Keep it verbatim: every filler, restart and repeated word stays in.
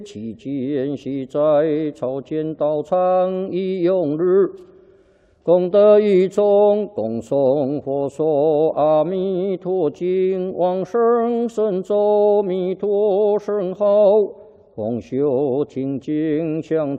期间系在朝见道场一用日，功德一众，恭诵佛说阿弥陀经，往生神咒弥陀圣号，共修听经相